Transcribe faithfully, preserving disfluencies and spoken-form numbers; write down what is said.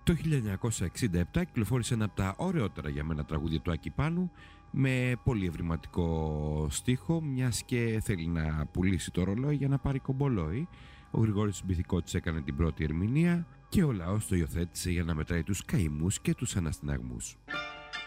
Το χίλια εννιακόσια εξήντα επτά κυκλοφόρησε ένα από τα ωραιότερα για μένα τραγούδια του Άκη Πάνου, με πολύ ευρηματικό στίχο, μιας και θέλει να πουλήσει το ρολόι για να πάρει κομπολόι. Ο Γρηγόρης Μπιθικώτης έκανε την πρώτη ερμηνεία και ο λαός το υιοθέτησε για να μετράει τους καημούς και τους αναστηναγμούς.